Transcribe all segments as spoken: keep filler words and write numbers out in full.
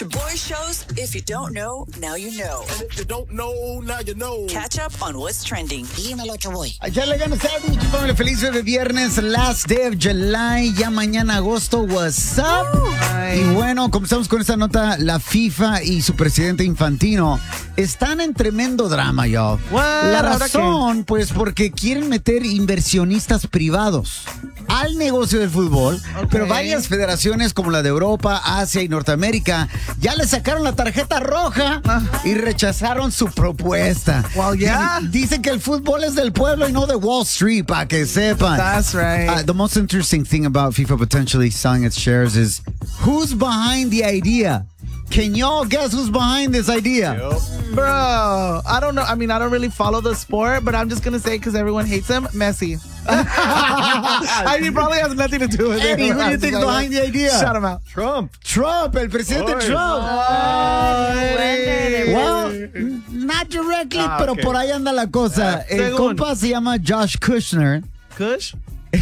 Shaboy shows, if you don't know, now you know. And if you don't know, now you know. Catch up on what's trending. Dímelo, Shaboy. Echarle ganas a mi familia. Feliz de viernes, last day of July. Ya mañana agosto, what's up? Ay. Y bueno, comenzamos con esta nota. La FIFA y su presidente Infantino están en tremendo drama, y'all. La razón, pues, porque quieren meter inversionistas privados al negocio del fútbol, okay. Pero varias federaciones como la de Europa, Asia y Norteamérica ya le sacaron la tarjeta roja y rechazaron su propuesta. Well, yeah. Dicen que el fútbol es del pueblo y no de Wall Street, para que sepan. That's right. Uh, the most interesting thing about FIFA potentially selling its shares is who's behind the idea. Can y'all guess who's behind this idea? Yep. Bro, I don't know. I mean, I don't really follow the sport, but I'm just going to say because everyone hates him, Messi. I mean, he probably has nothing to do with it. Eddie, who do you think is behind the idea? Shut him out. Trump. Trump, el presidente Oy. Trump. Oy. Well, not directly, Ah, pero okay. por ahí anda la cosa. Yeah. El Según. compa se llama Josh Kushner. Kush?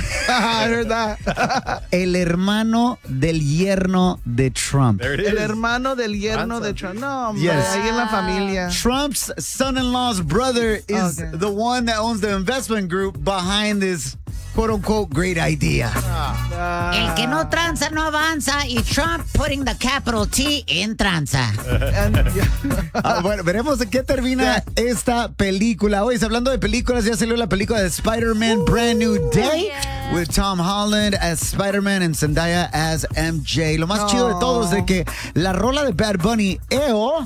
I heard that. El hermano del yerno de Trump. There it El is. hermano del yerno de Trump. No, hombre, Yes. ahí en la familia. Trump's son-in-law's brother is Okay. the one that owns the investment group behind this quote-unquote great idea. Ah. El que no tranza no avanza y Trump putting the capital T in tranza. And, yeah. Ah, bueno, veremos en qué termina esta película. Oye, hablando de películas, ya salió la película de Spider-Man Brand New Day with Tom Holland as Spider-Man and Zendaya as M J. Lo más Oh. chido de todo es de que la rola de Bad Bunny, E O,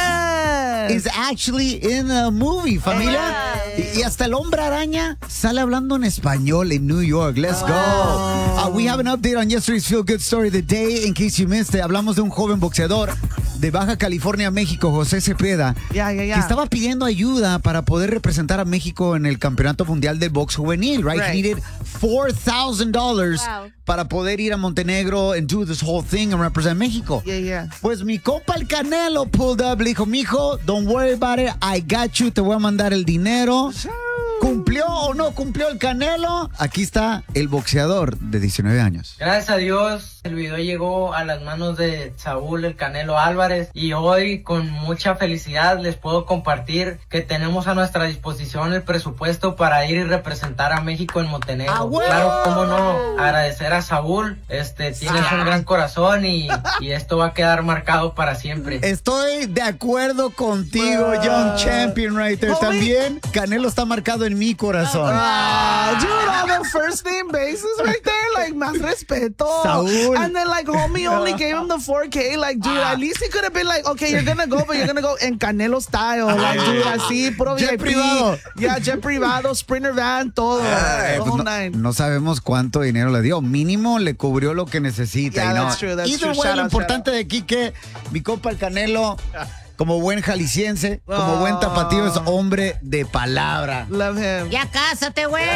Yes. is actually in the movie, familia. Y, y hasta el Hombre Araña sale hablando en español en New York. Let's go. Uh, we have an update on yesterday's Feel Good Story of the Day. In case you missed it, hablamos de un joven boxeador de Baja California, México, José Cepeda, Yeah, yeah, yeah. que estaba pidiendo ayuda para poder representar a México en el Campeonato Mundial de Box Juvenil, right? Right. He needed four thousand dollars Wow. para poder ir a Montenegro and do this whole thing and represent México. Yeah, yeah. Pues mi compa el Canelo pulled up, le dijo, mijo, don't worry about it, I got you, te voy a mandar el dinero. ¿Cumplió o no cumplió el Canelo? Aquí está el boxeador de diecinueve años. Gracias a Dios, el video llegó a las manos de Saúl el Canelo Álvarez y hoy con mucha felicidad les puedo compartir que tenemos a nuestra disposición el presupuesto para ir y representar a México en Montenegro. ¡Ah, bueno! Claro, cómo no, agradecer a Saúl, este, tienes un gran corazón y, y esto va a quedar marcado para siempre. Estoy de acuerdo contigo, Wow. Young Champion right there. Homie. También Canelo está marcado en mi corazón. Ah, dude, on the first name basis right there, like, más respeto. Saúl. And then, like, homie only gave him the four K. Like, dude, at least he could have been like, okay, you're gonna go, but you're gonna go en Canelo style. Like, dude, así, puro Jet V I P. privado. Yeah, jet privado, Sprinter van, todo. Eh, the pues whole no, nine. no sabemos cuánto dinero le dio. Mínimo le cubrió lo que necesita. Yeah, y no. that's true, that's Either true. way, Shout lo out, importante de aquí que mi compa el Canelo, como buen jalisciense, como Oh. buen tapatío, es hombre de palabra. Love him. Ya cásate, güey.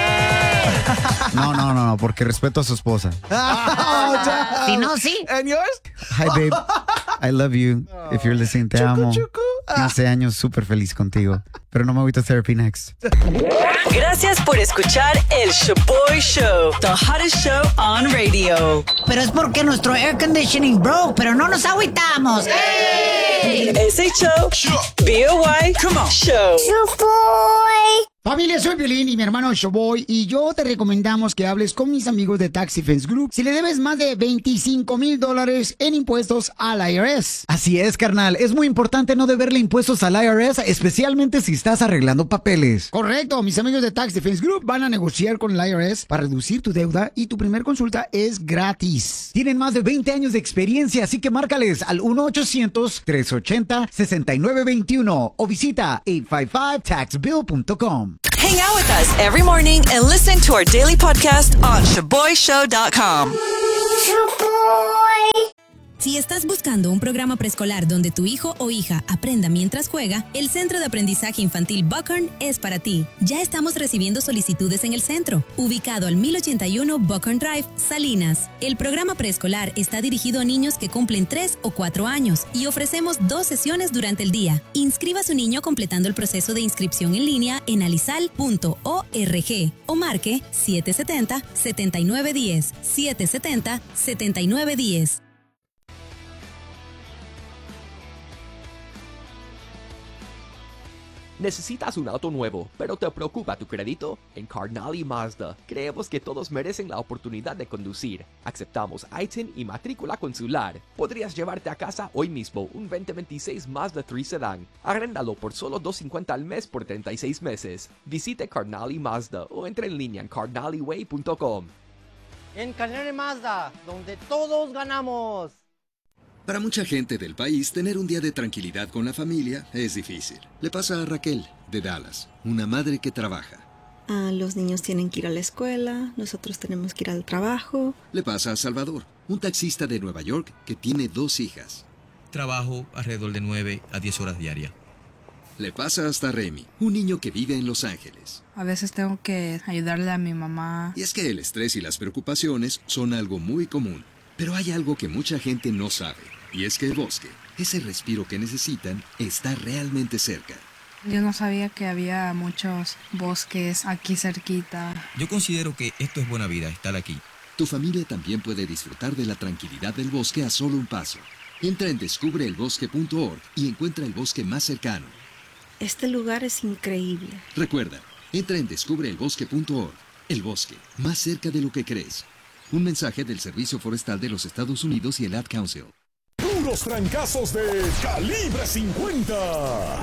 No, no, no, no, porque respeto a su esposa. Oh, damn. Si no, sí. And yours? Hi, babe. I love you. If you're listening, te Chucu, amo. chucu. quince años, súper feliz contigo. Pero no me voy a therapy next. Gracias por escuchar el Shaboy Show, the hottest show on radio. Pero es porque nuestro air conditioning broke, pero no nos agüitamos. S H O B O Y, come on, show. Familia, soy Violín y mi hermano Showboy y yo te recomendamos que hables con mis amigos de Tax Defense Group si le debes más de veinticinco mil dólares en impuestos al I R S. Así es, carnal. Es muy importante no deberle impuestos al I R S, especialmente si estás arreglando papeles. Correcto, mis amigos de Tax Defense Group van a negociar con el I R S para reducir tu deuda y tu primer consulta es gratis. Tienen más de veinte años de experiencia, así que márcales al uno ochocientos, tres ochenta, sesenta y nueve veintiuno o visita ocho cinco cinco tax bill punto com. Hang out with us every morning and listen to our daily podcast on shaboy show dot com. Si estás buscando un programa preescolar donde tu hijo o hija aprenda mientras juega, el Centro de Aprendizaje Infantil Buckhorn es para ti. Ya estamos recibiendo solicitudes en el centro, ubicado al mil ochenta y uno Buckhorn Drive, Salinas. El programa preescolar está dirigido a niños que cumplen tres o cuatro años y ofrecemos dos sesiones durante el día. Inscriba a su niño completando el proceso de inscripción en línea en alisal punto org o marque siete siete cero, siete nueve uno cero, siete siete cero, siete nueve uno cero. ¿Necesitas un auto nuevo, pero te preocupa tu crédito? En Carnally Mazda, creemos que todos merecen la oportunidad de conducir. Aceptamos I T I N y matrícula consular. Podrías llevarte a casa hoy mismo un veinte veintiséis Mazda tres Sedan. Arréndalo por solo dos dólares cincuenta al mes por treinta y seis meses. Visite Carnally Mazda o entre en línea en carnally way punto com. En Carnally Mazda, donde todos ganamos. Para mucha gente del país, tener un día de tranquilidad con la familia es difícil. Le pasa a Raquel, de Dallas, una madre que trabaja. Ah, los niños tienen que ir a la escuela, nosotros tenemos que ir al trabajo. Le pasa a Salvador, un taxista de Nueva York que tiene dos hijas. Trabajo alrededor de nueve a diez horas diarias. Le pasa hasta a Remy, un niño que vive en Los Ángeles. A veces tengo que ayudarle a mi mamá. Y es que el estrés y las preocupaciones son algo muy común. Pero hay algo que mucha gente no sabe, y es que el bosque, ese respiro que necesitan, está realmente cerca. Yo no sabía que había muchos bosques aquí cerquita. Yo considero que esto es buena vida, estar aquí. Tu familia también puede disfrutar de la tranquilidad del bosque a solo un paso. Entra en descubre el bosque punto org y encuentra el bosque más cercano. Este lugar es increíble. Recuerda, entra en descubre el bosque punto org. El bosque, más cerca de lo que crees. Un mensaje del Servicio Forestal de los Estados Unidos y el Ad Council. Puros trancazos de Calibre cincuenta.